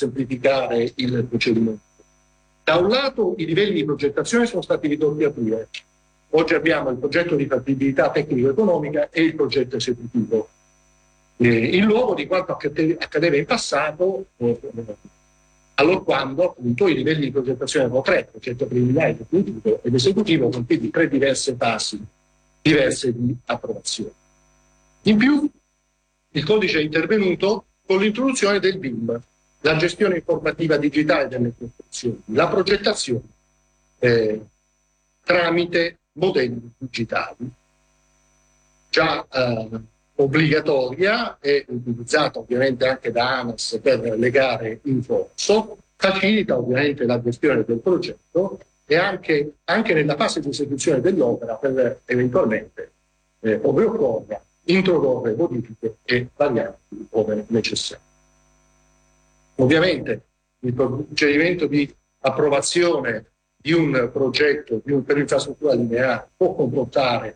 semplificare il procedimento. Da un lato i livelli di progettazione sono stati ridotti a due. Oggi abbiamo il progetto di fattibilità tecnico-economica e il progetto esecutivo. In luogo di quanto accadeva in passato, allorquando appunto i livelli di progettazione erano tre: progetto preliminare, definitivo ed esecutivo, con quindi tre diverse fasi diverse di approvazione. In più, il codice è intervenuto con l'introduzione del BIM, la gestione informativa digitale delle costruzioni, la progettazione tramite modelli digitali, già obbligatoria e utilizzata ovviamente anche da ANAS per le gare in corso, facilita ovviamente la gestione del progetto e anche nella fase di esecuzione dell'opera per eventualmente, ove occorra, introdurre modifiche e varianti ove necessario. Ovviamente il procedimento di approvazione di un progetto per infrastruttura lineare può comportare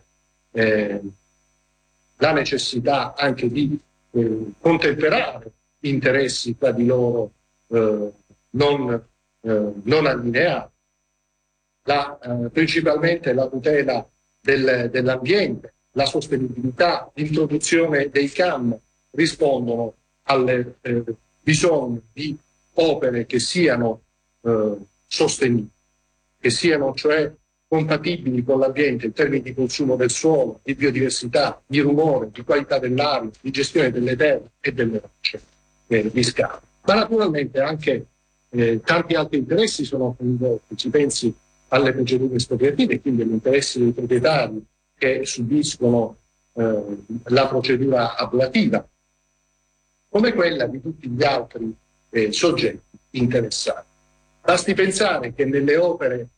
la necessità anche di contemperare interessi tra di loro non allineati, principalmente la tutela dell'ambiente, la sostenibilità, l'introduzione dei CAM rispondono alle bisogni di opere che siano sostenibili, che siano cioè compatibili con l'ambiente in termini di consumo del suolo, di biodiversità, di rumore, di qualità dell'aria, di gestione delle terre e delle rocce, di scavo. Ma naturalmente anche tanti altri interessi sono coinvolti. Si pensi alle procedure espropriative, quindi agli interessi dei proprietari che subiscono la procedura ablativa, come quella di tutti gli altri soggetti interessati. Basti pensare che nelle opere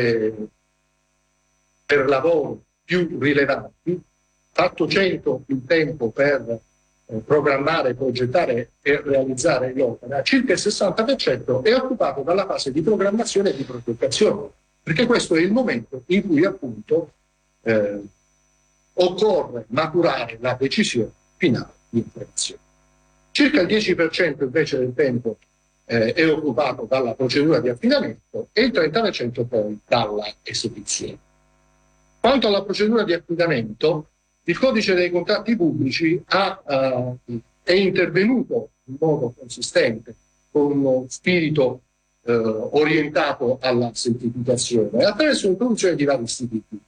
per lavori più rilevanti, fatto 100 il tempo per programmare, progettare e realizzare l'opera, circa il 60% è occupato dalla fase di programmazione e di progettazione, perché questo è il momento in cui appunto occorre maturare la decisione finale di operazione. Circa il 10% invece del tempo è occupato dalla procedura di affidamento e il 30% poi dalla esecuzione. Quanto alla procedura di affidamento, il codice dei contratti pubblici è intervenuto in modo consistente, con uno spirito orientato alla semplificazione, attraverso l'introduzione di vari istituti.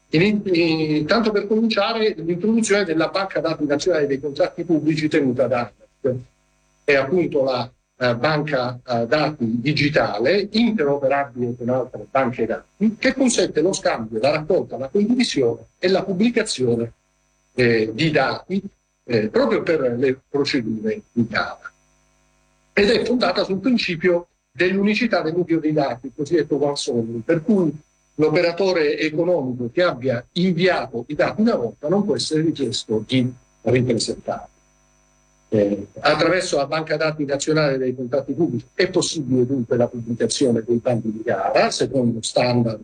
Tanto per cominciare, l'introduzione della banca dati nazionale dei contratti pubblici tenuta da ANAC. È appunto la banca dati digitale interoperabile con altre banche dati, che consente lo scambio, la raccolta, la condivisione e la pubblicazione di dati proprio per le procedure di gara. Ed è fondata sul principio dell'unicità dell'invio dei dati, il cosiddetto one source, per cui l'operatore economico che abbia inviato i dati una volta non può essere richiesto di ripresentarli. Attraverso la banca dati nazionale dei contratti pubblici è possibile dunque la pubblicazione dei bandi di gara secondo standard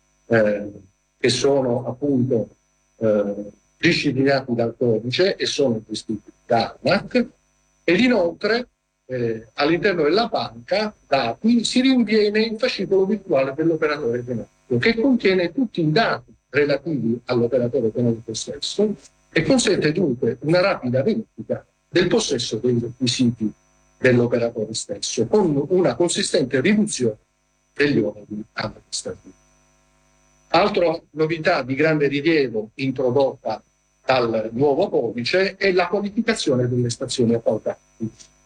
che sono appunto disciplinati dal codice e sono gestiti da ANAC, ed inoltre all'interno della banca dati si rinviene il fascicolo virtuale dell'operatore economico, che contiene tutti i dati relativi all'operatore economico stesso e consente dunque una rapida verifica del possesso dei requisiti dell'operatore stesso, con una consistente riduzione degli oneri amministrativi. Altra novità di grande rilievo introdotta dal nuovo codice è la qualificazione delle stazioni appaltanti.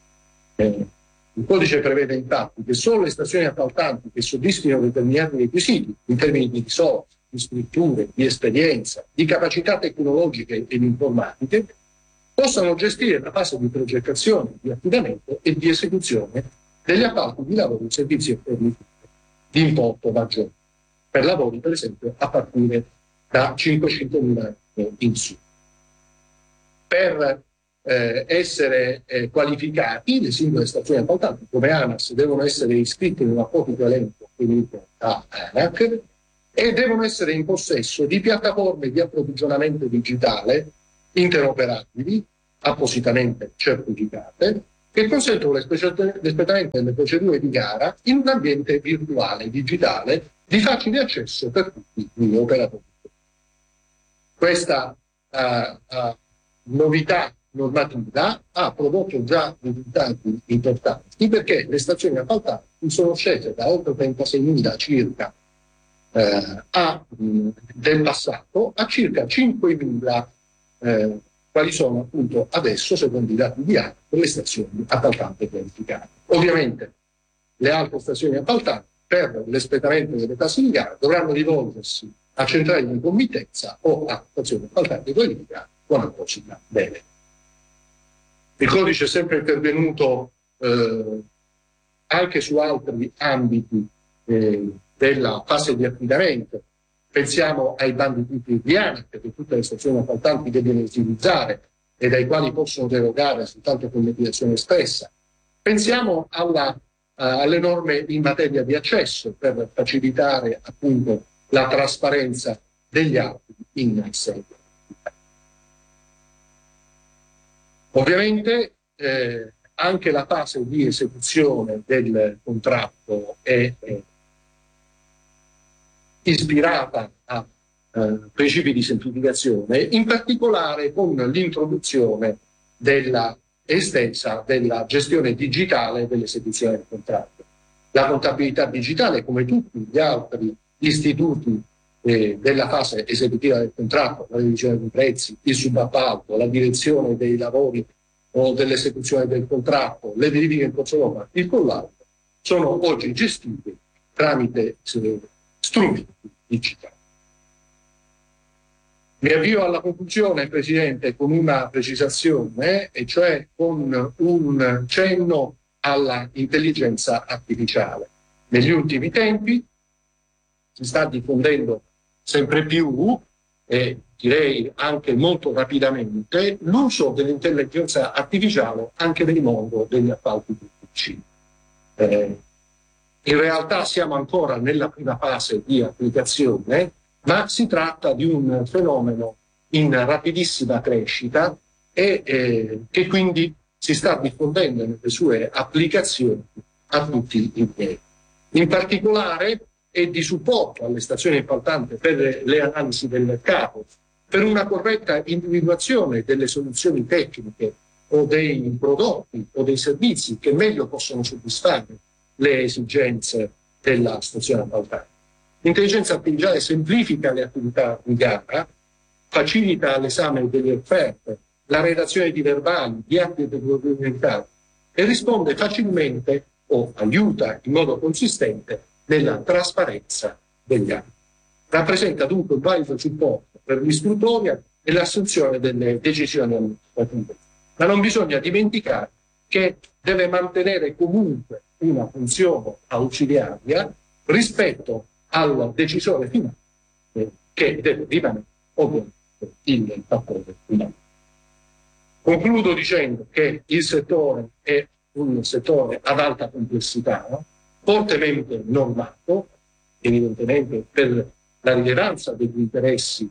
Il codice prevede infatti che solo le stazioni appaltanti che soddisfino determinati requisiti in termini di risorse, di strutture, di esperienza, di capacità tecnologiche ed informatiche possano gestire la fase di progettazione, di affidamento e di esecuzione degli appalti di lavori, servizi e forniture di importo maggiore, per lavori per esempio a partire da 500.000 in su. Per essere qualificati, le singole stazioni appaltanti come ANAS devono essere iscritte in un apposito elenco finito da ANAC e devono essere in possesso di piattaforme di approvvigionamento digitale interoperabili, appositamente certificate, che consentono l'espletamento delle procedure di gara in un ambiente virtuale, digitale, di facile accesso per tutti gli operatori. Questa novità normativa ha prodotto già risultati importanti, perché le stazioni appaltanti sono scese da oltre 36.000 circa del passato a circa 5.000, quali sono appunto adesso, secondo i dati di ANAC, le stazioni appaltanti qualificate. Ovviamente le altre stazioni appaltanti, per l'espletamento delle tasse di gara, dovranno rivolgersi a centrali di committenza o a stazioni appaltanti qualificate con apposita delega. Il codice è sempre intervenuto anche su altri ambiti della fase di affidamento. Pensiamo ai bandi tipi di ANAC, che tutte le stazioni appaltanti devono utilizzare e dai quali possono derogare soltanto con mediazione espressa. Pensiamo alle norme in materia di accesso per facilitare appunto la trasparenza degli atti in sede. Ovviamente anche la fase di esecuzione del contratto è ispirata a principi di semplificazione, in particolare con l'introduzione estesa della gestione digitale dell'esecuzione del contratto. La contabilità digitale, come tutti gli altri istituti della fase esecutiva del contratto, la revisione dei prezzi, il subappalto, la direzione dei lavori o dell'esecuzione del contratto, le verifiche in corso d'opera, il collaudo, sono oggi gestiti tramite strumenti digitali. Mi avvio alla conclusione, Presidente, con una precisazione, e cioè con un cenno alla intelligenza artificiale. Negli ultimi tempi si sta diffondendo sempre più, e direi anche molto rapidamente, l'uso dell'intelligenza artificiale anche nel mondo degli appalti pubblici. In realtà siamo ancora nella prima fase di applicazione, ma si tratta di un fenomeno in rapidissima crescita e che quindi si sta diffondendo nelle sue applicazioni a tutti i livelli. In particolare è di supporto alle stazioni appaltanti per le analisi del mercato, per una corretta individuazione delle soluzioni tecniche o dei prodotti o dei servizi che meglio possono soddisfare le esigenze della stazione appaltante. L'intelligenza artificiale semplifica le attività di gara, facilita l'esame delle offerte, la redazione di verbali, di atti documentali e risponde facilmente o aiuta in modo consistente nella trasparenza degli atti. Rappresenta dunque un valido supporto per l'istruttoria e l'assunzione delle decisioni amministrative. Ma non bisogna dimenticare che deve mantenere comunque una funzione ausiliaria rispetto al decisore finale, che deve rimanere ovviamente il fattore finale. Concludo dicendo che il settore è un settore ad alta complessità, fortemente normato, evidentemente per la rilevanza degli interessi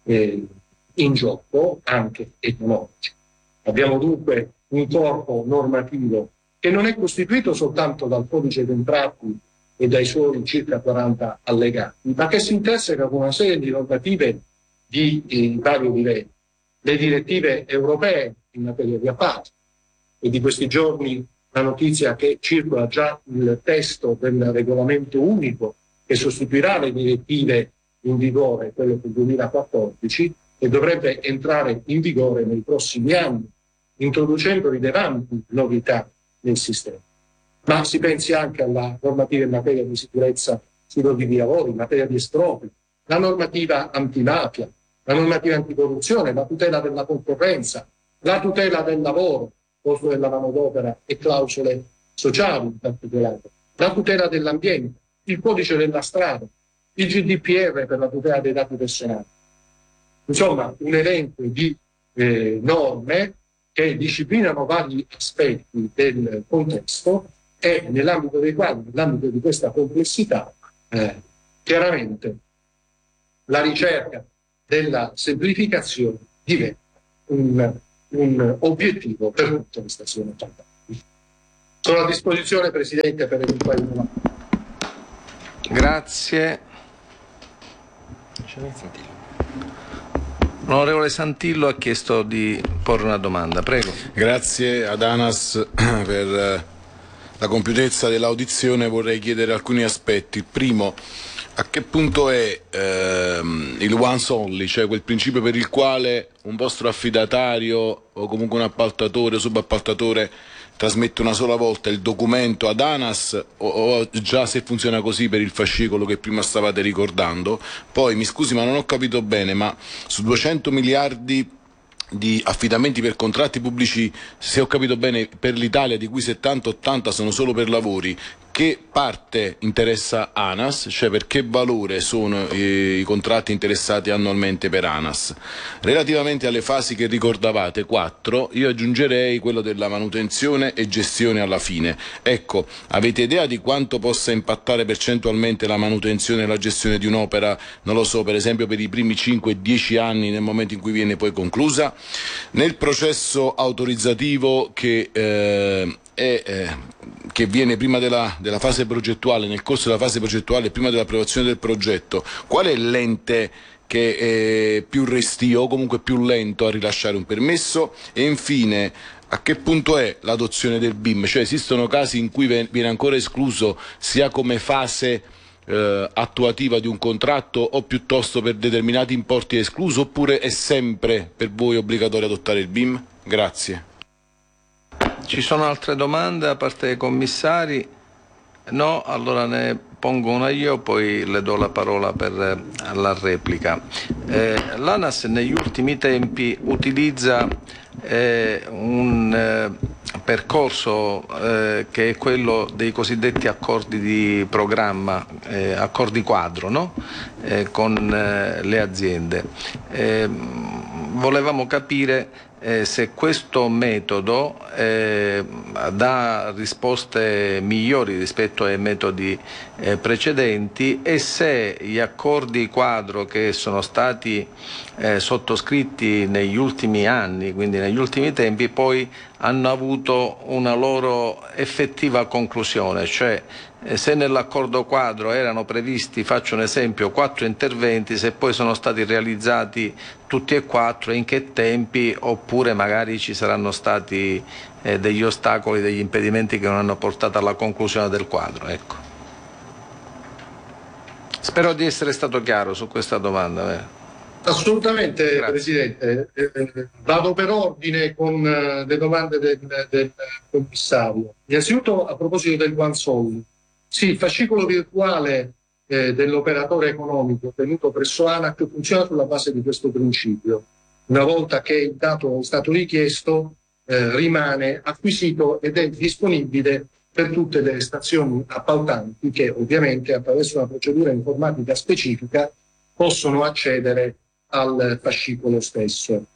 in gioco, anche economici. Abbiamo dunque un corpo normativo che non è costituito soltanto dal codice dei contratti e dai suoi circa 40 allegati, ma che si interseca con una serie di normative di vario livello. Le direttive europee in materia di appalti, e di questi giorni la notizia che circola già il testo del regolamento unico che sostituirà le direttive in vigore, quello del 2014, e dovrebbe entrare in vigore nei prossimi anni, introducendo rilevanti novità nel sistema. Ma si pensi anche alla normativa in materia di sicurezza sui luoghi di lavoro, in materia di espropri, la normativa antimafia, la normativa anticorruzione, la tutela della concorrenza, la tutela del lavoro, costo della manodopera e clausole sociali in particolare, la tutela dell'ambiente, il codice della strada, il GDPR per la tutela dei dati personali. Insomma, un elenco di norme che disciplinano vari aspetti del contesto e nell'ambito dei quali, nell'ambito di questa complessità, chiaramente la ricerca della semplificazione diventa un obiettivo per tutte le stazioni appaltanti. Sono a disposizione, Presidente, per eventuali domande. Grazie. L'onorevole Santillo ha chiesto di porre una domanda, prego. Grazie ad ANAS per la compiutezza dell'audizione. Vorrei chiedere alcuni aspetti. Il primo, a che punto è il once only, cioè quel principio per il quale un vostro affidatario o comunque un appaltatore o subappaltatore trasmette una sola volta il documento ad ANAS, o già se funziona così per il fascicolo che prima stavate ricordando? Poi mi scusi, ma non ho capito bene, ma su 200 miliardi di affidamenti per contratti pubblici, se ho capito bene, per l'Italia, di cui 70-80 sono solo per lavori, che parte interessa ANAS, cioè per che valore sono i contratti interessati annualmente per ANAS? Relativamente alle fasi che ricordavate, 4, io aggiungerei quello della manutenzione e gestione alla fine. Ecco, avete idea di quanto possa impattare percentualmente la manutenzione e la gestione di un'opera, non lo so, per esempio per i primi 5-10 anni nel momento in cui viene poi conclusa? Nel processo autorizzativo che viene prima della fase progettuale, nel corso della fase progettuale, prima dell'approvazione del progetto, qual è l'ente che è più restio o comunque più lento a rilasciare un permesso? E infine, a che punto è l'adozione del BIM? Cioè, esistono casi in cui viene ancora escluso sia come fase attuativa di un contratto, o piuttosto per determinati importi è escluso, oppure è sempre per voi obbligatorio adottare il BIM? Grazie. Ci sono altre domande da parte dei commissari? No? Allora ne pongo una io, poi le do la parola per la replica. L'ANAS negli ultimi tempi utilizza un percorso che è quello dei cosiddetti accordi di programma, accordi quadro, no? Con le aziende. Volevamo capire se questo metodo dà risposte migliori rispetto ai metodi precedenti, e se gli accordi quadro che sono stati sottoscritti negli ultimi anni, quindi negli ultimi tempi, poi hanno avuto una loro effettiva conclusione, cioè se nell'accordo quadro erano previsti, faccio un esempio, 4 interventi, se poi sono stati realizzati tutti e 4, in che tempi, oppure magari ci saranno stati degli ostacoli, degli impedimenti che non hanno portato alla conclusione del quadro. Ecco. Spero di essere stato chiaro su questa domanda. Assolutamente. Grazie. Presidente. Vado per ordine con le domande del commissario. Innanzitutto, a proposito del once only, sì, il fascicolo virtuale dell'operatore economico tenuto presso ANAC funziona sulla base di questo principio. Una volta che il dato è stato richiesto, rimane acquisito ed è disponibile per tutte le stazioni appaltanti che ovviamente attraverso una procedura informatica specifica possono accedere al fascicolo stesso.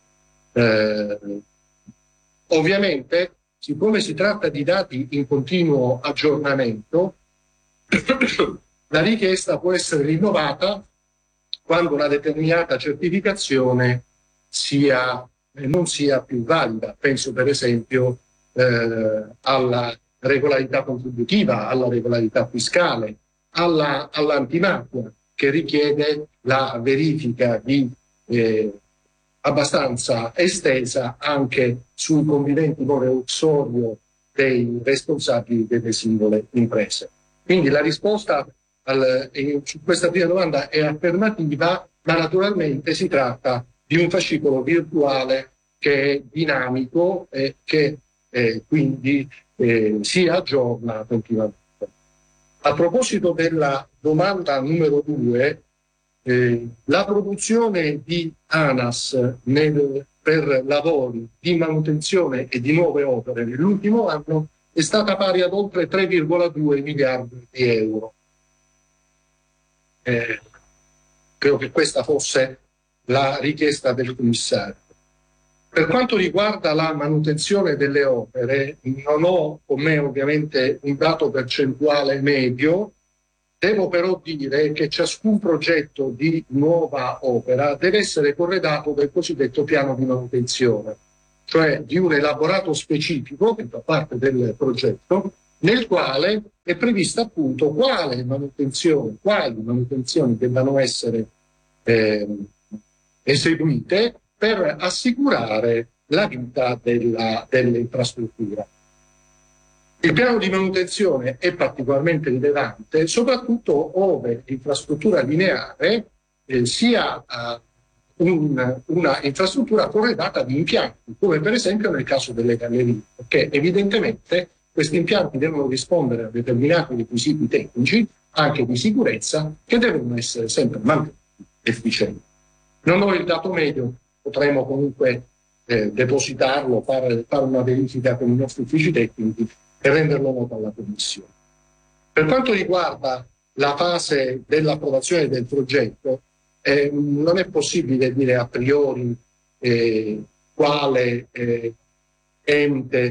Ovviamente, siccome si tratta di dati in continuo aggiornamento, la richiesta può essere rinnovata quando una determinata certificazione non sia più valida. Penso per esempio alla regolarità contributiva, alla regolarità fiscale, all'antimafia, che richiede la verifica abbastanza estesa anche sui conviventi more uxorio dei responsabili delle singole imprese. Quindi la risposta su questa prima domanda è affermativa, ma naturalmente si tratta di un fascicolo virtuale che è dinamico e che quindi si aggiorna continuamente. A proposito della domanda numero 2, la produzione di ANAS per lavori di manutenzione e di nuove opere nell'ultimo anno è stata pari ad oltre 3,2 miliardi di euro. Credo che questa fosse la richiesta del commissario. Per quanto riguarda la manutenzione delle opere, non ho con me ovviamente un dato percentuale medio. Devo però dire che ciascun progetto di nuova opera deve essere corredato del cosiddetto piano di manutenzione. cioè di un elaborato specifico che fa parte del progetto, nel quale è prevista appunto quali manutenzioni debbano essere eseguite per assicurare la vita dell'infrastruttura. Il piano di manutenzione è particolarmente rilevante, soprattutto ove l'infrastruttura lineare sia una infrastruttura corredata di impianti, come per esempio nel caso delle gallerie, perché evidentemente questi impianti devono rispondere a determinati requisiti tecnici, anche di sicurezza, che devono essere sempre mantenuti efficienti. Non ho il dato medio, potremo comunque depositarlo, fare una verifica con i nostri uffici tecnici e renderlo noto alla Commissione. Per quanto riguarda la fase dell'approvazione del progetto, non è possibile dire a priori quale ente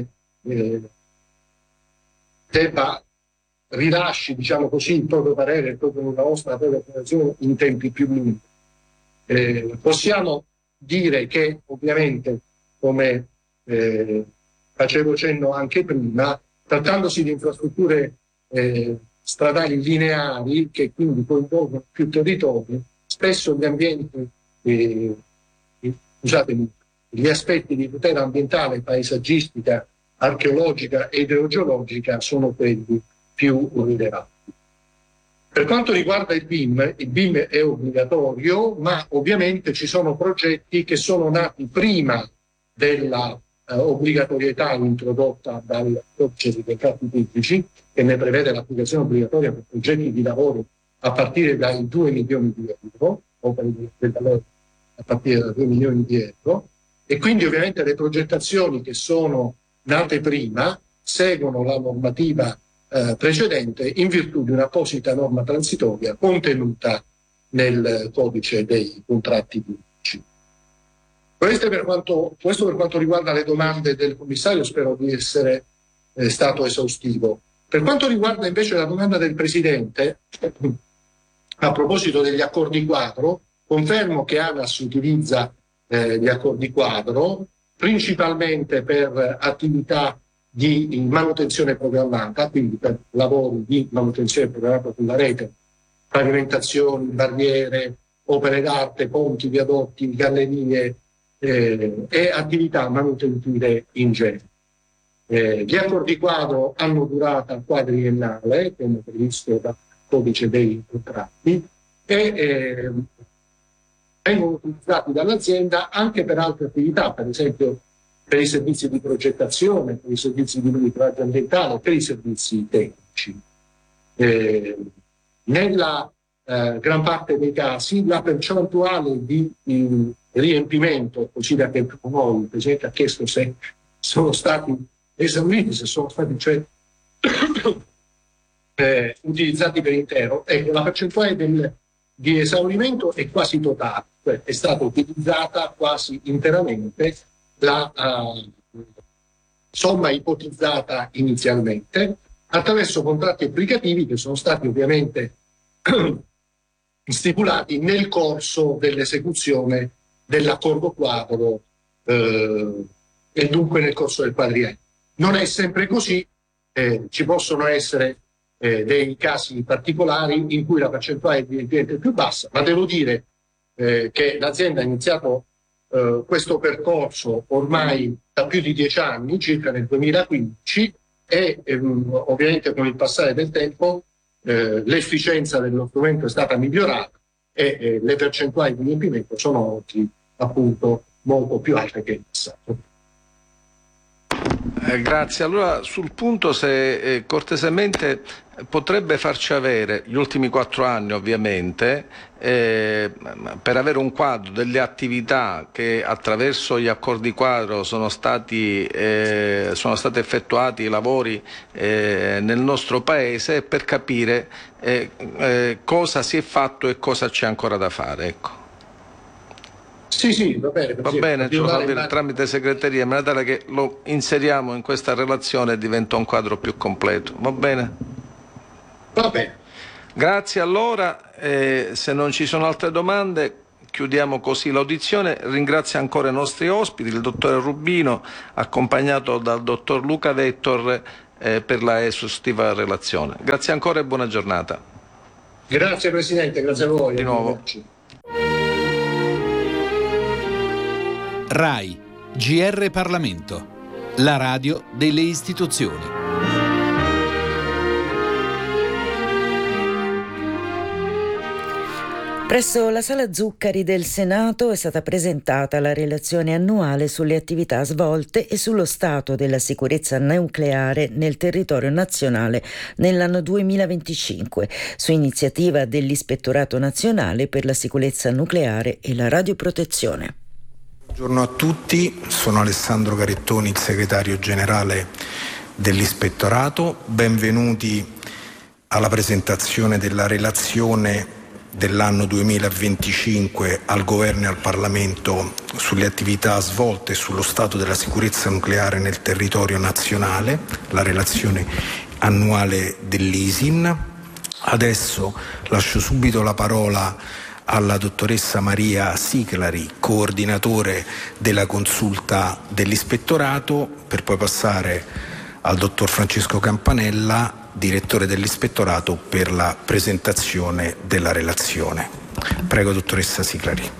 rilasci, diciamo così, il proprio parere, proprio la nostra approvazione in tempi più lunghi. Possiamo dire che ovviamente, come facevo cenno anche prima, trattandosi di infrastrutture stradali lineari che quindi coinvolgono più territori, spesso gli ambienti, gli aspetti di tutela ambientale, paesaggistica, archeologica e idrogeologica sono quelli più rilevanti. Per quanto riguarda il BIM è obbligatorio, ma ovviamente ci sono progetti che sono nati prima della obbligatorietà introdotta dal codice dei contratti pubblici, che ne prevede l'applicazione obbligatoria per progetti di lavoro a partire dai 2 milioni di euro, opere del valore a partire da 2 milioni di euro, e quindi ovviamente le progettazioni che sono nate prima seguono la normativa precedente in virtù di un'apposita norma transitoria contenuta nel codice dei contratti pubblici. Questo per quanto riguarda le domande del commissario, spero di essere stato esaustivo. Per quanto riguarda invece la domanda del Presidente, a proposito degli accordi quadro, confermo che ANAS utilizza gli accordi quadro principalmente per attività di manutenzione programmata, quindi per lavori di manutenzione programmata sulla rete, pavimentazioni, barriere, opere d'arte, ponti, viadotti, gallerie e attività manutentive in genere. Gli accordi quadro hanno durata quadriennale, come previsto dal codice dei contratti, e vengono utilizzati dall'azienda anche per altre attività, per esempio per i servizi di progettazione, per i servizi di monitoraggio ambientale, per i servizi tecnici. Nella gran parte dei casi la percentuale di riempimento, così da che noi, il Presidente ha chiesto se sono stati esauriti, se sono stati cioè utilizzati per intero, ecco, la percentuale di esaurimento è quasi totale, cioè è stata utilizzata quasi interamente la somma ipotizzata inizialmente attraverso contratti applicativi che sono stati ovviamente stipulati nel corso dell'esecuzione dell'accordo quadro e dunque nel corso del quadriennio. Non è sempre così, ci possono essere dei casi particolari in cui la percentuale di riempimento è più bassa, ma devo dire che l'azienda ha iniziato questo percorso ormai da più di 10 anni, circa nel 2015, e ovviamente con il passare del tempo l'efficienza dello strumento è stata migliorata e le percentuali di riempimento sono oggi appunto molto più alte che in passato. Grazie. Allora sul punto, se cortesemente potrebbe farci avere gli ultimi 4 anni ovviamente per avere un quadro delle attività che attraverso gli accordi quadro sono stati effettuati i lavori nel nostro paese, per capire cosa si è fatto e cosa c'è ancora da fare, ecco. Sì, va bene. Va bene, ce lo fa avere tramite segreteria, in maniera tale che lo inseriamo in questa relazione e diventa un quadro più completo. Va bene? Va bene. Grazie allora, se non ci sono altre domande chiudiamo così l'audizione. Ringrazio ancora i nostri ospiti, il dottore Rubino, accompagnato dal dottor Luca Vettor, per la esaustiva relazione. Grazie ancora e buona giornata. Grazie Presidente, grazie a voi. Di nuovo. RAI, GR Parlamento, la radio delle istituzioni. Presso la Sala Zuccari del Senato è stata presentata la relazione annuale sulle attività svolte e sullo stato della sicurezza nucleare nel territorio nazionale nell'anno 2025, su iniziativa dell'Ispettorato Nazionale per la Sicurezza Nucleare e la Radioprotezione. Buongiorno a tutti, sono Alessandro Carettoni, il segretario generale dell'Ispettorato. Benvenuti alla presentazione della relazione dell'anno 2025 al Governo e al Parlamento sulle attività svolte e sullo stato della sicurezza nucleare nel territorio nazionale, la relazione annuale dell'ISIN. Adesso lascio subito la parola alla dottoressa Maria Siclari, coordinatore della consulta dell'Ispettorato, per poi passare al dottor Francesco Campanella, direttore dell'Ispettorato, per la presentazione della relazione. Prego, dottoressa Siclari.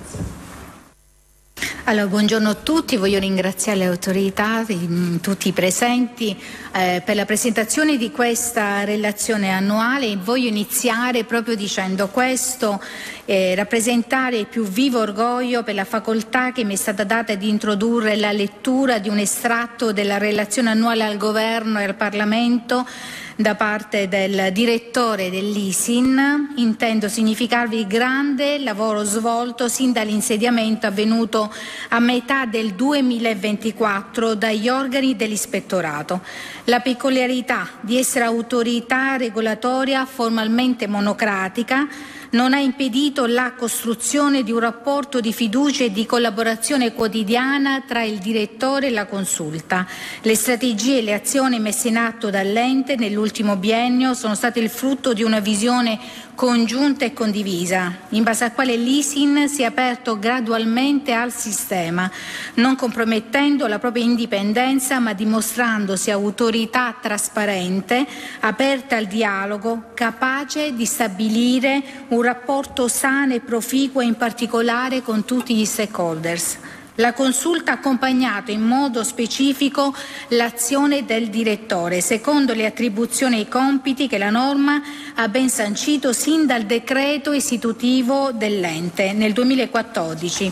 Allora, buongiorno a tutti, voglio ringraziare le autorità, tutti i presenti per la presentazione di questa relazione annuale. Voglio iniziare proprio dicendo questo, rappresentare il più vivo orgoglio per la facoltà che mi è stata data di introdurre la lettura di un estratto della relazione annuale al Governo e al Parlamento da parte del direttore dell'ISIN. Intendo significarvi il grande lavoro svolto sin dall'insediamento avvenuto a metà del 2024 dagli organi dell'Ispettorato. La peculiarità di essere autorità regolatoria formalmente monocratica non ha impedito la costruzione di un rapporto di fiducia e di collaborazione quotidiana tra il direttore e la consulta. Le strategie e le azioni messe in atto dall'ente nell'ultimo biennio sono state il frutto di una visione congiunta e condivisa, in base al quale l'ISIN si è aperto gradualmente al sistema, non compromettendo la propria indipendenza, ma dimostrandosi autorità trasparente, aperta al dialogo, capace di stabilire un rapporto sano e proficuo, in particolare con tutti gli stakeholders. La consulta ha accompagnato in modo specifico l'azione del direttore, secondo le attribuzioni e i compiti che la norma ha ben sancito sin dal decreto istitutivo dell'ente nel 2014.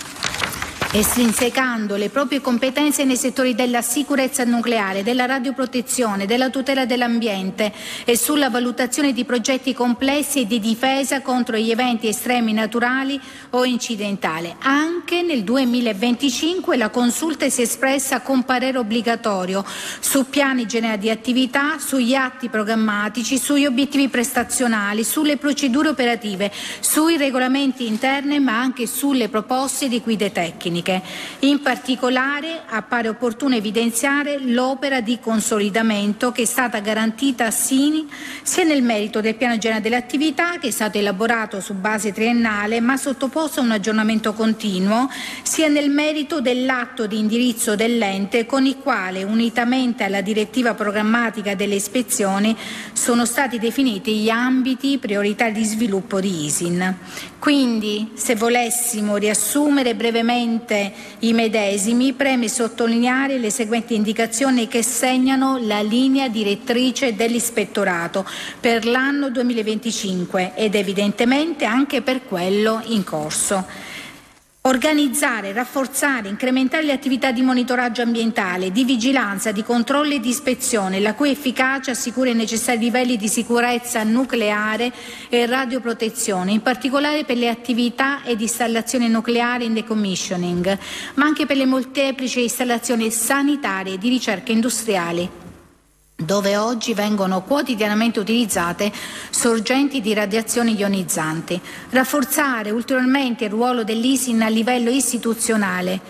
Estrinsecando le proprie competenze nei settori della sicurezza nucleare, della radioprotezione, della tutela dell'ambiente e sulla valutazione di progetti complessi e di difesa contro gli eventi estremi naturali o incidentali. Anche nel 2025 la consulta si è espressa con parere obbligatorio su piani generali di attività, sugli atti programmatici, sugli obiettivi prestazionali, sulle procedure operative, sui regolamenti interni, ma anche sulle proposte di guide tecniche. In particolare appare opportuno evidenziare l'opera di consolidamento che è stata garantita sia nel merito del piano generale delle attività, che è stato elaborato su base triennale ma sottoposto a un aggiornamento continuo, sia nel merito dell'atto di indirizzo dell'ente, con il quale, unitamente alla direttiva programmatica delle ispezioni, sono stati definiti gli ambiti prioritari di sviluppo di ISIN. Quindi, se volessimo riassumere brevemente i medesimi, preme sottolineare le seguenti indicazioni che segnano la linea direttrice dell'Ispettorato per l'anno 2025 ed evidentemente anche per quello in corso. Organizzare, rafforzare, incrementare le attività di monitoraggio ambientale, di vigilanza, di controllo e di ispezione, la cui efficacia assicura i necessari livelli di sicurezza nucleare e radioprotezione, in particolare per le attività ed installazioni nucleari in decommissioning, ma anche per le molteplici installazioni sanitarie e di ricerca industriali, dove oggi vengono quotidianamente utilizzate sorgenti di radiazioni ionizzanti. Rafforzare ulteriormente il ruolo dell'ISIN a livello istituzionale,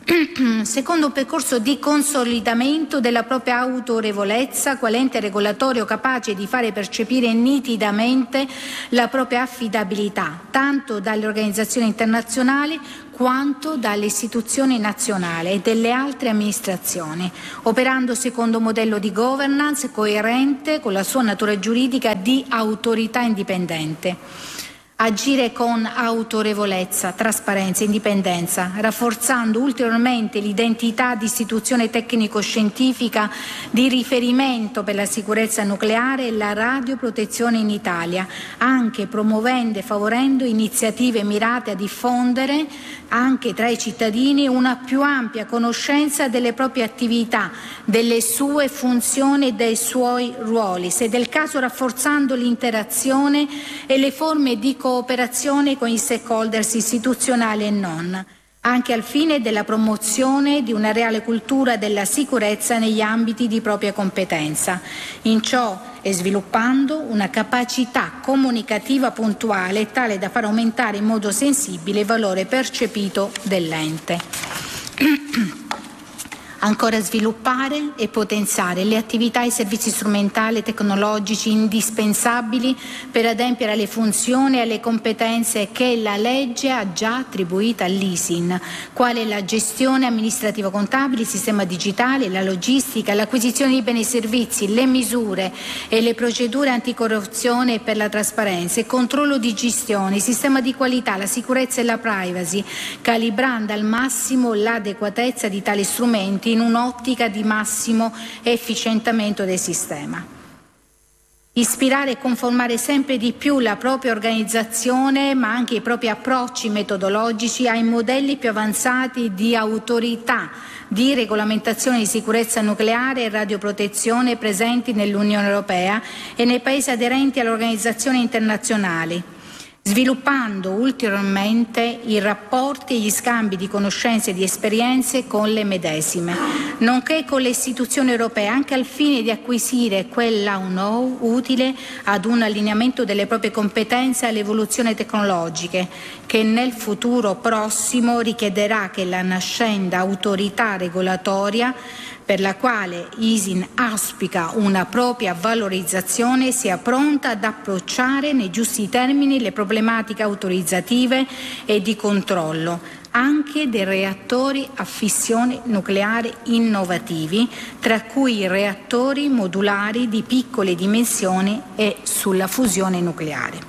secondo un percorso di consolidamento della propria autorevolezza quale ente regolatorio capace di fare percepire nitidamente la propria affidabilità, tanto dalle organizzazioni internazionali quanto dalle istituzioni nazionali e delle altre amministrazioni, operando secondo un modello di governance coerente con la sua natura giuridica di autorità indipendente. Agire con autorevolezza, trasparenza e indipendenza, rafforzando ulteriormente l'identità di istituzione tecnico-scientifica di riferimento per la sicurezza nucleare e la radioprotezione in Italia, anche promuovendo e favorendo iniziative mirate a diffondere anche tra i cittadini una più ampia conoscenza delle proprie attività, delle sue funzioni e dei suoi ruoli, se del caso rafforzando l'interazione e le forme di cooperazione con i stakeholders istituzionali e non, anche al fine della promozione di una reale cultura della sicurezza negli ambiti di propria competenza. In ciò e sviluppando una capacità comunicativa puntuale tale da far aumentare in modo sensibile il valore percepito dell'ente. Ancora sviluppare e potenziare le attività e i servizi strumentali e tecnologici indispensabili per adempiere alle funzioni e alle competenze che la legge ha già attribuito all'ISIN, quale la gestione amministrativa contabile, il sistema digitale, la logistica, l'acquisizione di beni e servizi, le misure e le procedure anticorruzione per la trasparenza, il controllo di gestione, il sistema di qualità, la sicurezza e la privacy, calibrando al massimo l'adeguatezza di tali strumenti in un'ottica di massimo efficientamento del sistema. Ispirare e conformare sempre di più la propria organizzazione, ma anche i propri approcci metodologici ai modelli più avanzati di autorità di regolamentazione di sicurezza nucleare e radioprotezione presenti nell'Unione Europea e nei paesi aderenti alle organizzazioni internazionali, sviluppando ulteriormente i rapporti e gli scambi di conoscenze e di esperienze con le medesime, nonché con le istituzioni europee, anche al fine di acquisire quel know-how utile ad un allineamento delle proprie competenze alle evoluzioni tecnologiche, che nel futuro prossimo richiederà che la nascenda autorità regolatoria per la quale ISIN auspica una propria valorizzazione sia pronta ad approcciare nei giusti termini le problematiche autorizzative e di controllo, anche dei reattori a fissione nucleare innovativi, tra cui i reattori modulari di piccole dimensioni e sulla fusione nucleare.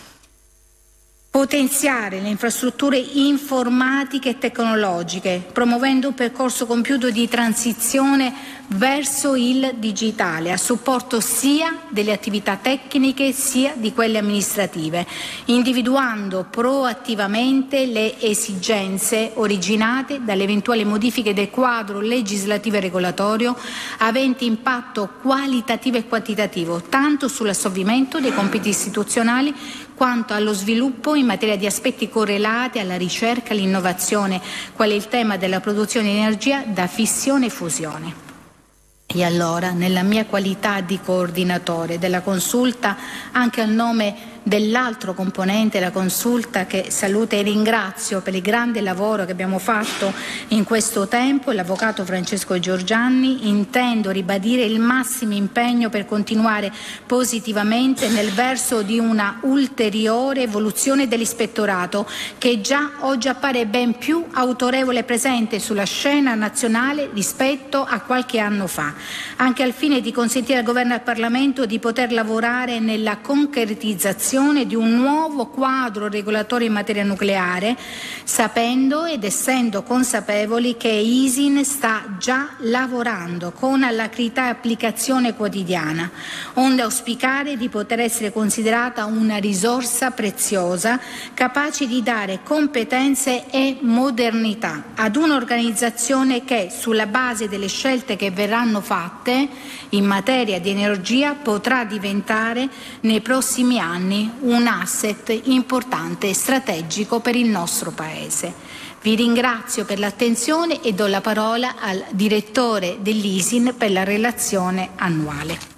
Potenziare le infrastrutture informatiche e tecnologiche, promuovendo un percorso compiuto di transizione verso il digitale, a supporto sia delle attività tecniche sia di quelle amministrative, individuando proattivamente le esigenze originate dalle eventuali modifiche del quadro legislativo e regolatorio aventi impatto qualitativo e quantitativo, tanto sull'assolvimento dei compiti istituzionali quanto allo sviluppo in materia di aspetti correlati alla ricerca e all'innovazione, quale il tema della produzione di energia da fissione e fusione. E allora, nella mia qualità di coordinatore della consulta, anche al nome dell'altro componente della consulta che saluto e ringrazio per il grande lavoro che abbiamo fatto in questo tempo, l'avvocato Francesco Giorgianni, intendo ribadire il massimo impegno per continuare positivamente nel verso di una ulteriore evoluzione dell'ispettorato che già oggi appare ben più autorevole e presente sulla scena nazionale rispetto a qualche anno fa, anche al fine di consentire al Governo e al Parlamento di poter lavorare nella concretizzazione di un nuovo quadro regolatorio in materia nucleare, sapendo ed essendo consapevoli che ISIN sta già lavorando con alacrità e applicazione quotidiana, onde auspicare di poter essere considerata una risorsa preziosa capace di dare competenze e modernità ad un'organizzazione che, sulla base delle scelte che verranno fatte in materia di energia, potrà diventare nei prossimi anni un asset importante e strategico per il nostro Paese. Vi ringrazio per l'attenzione e do la parola al direttore dell'ISIN per la relazione annuale.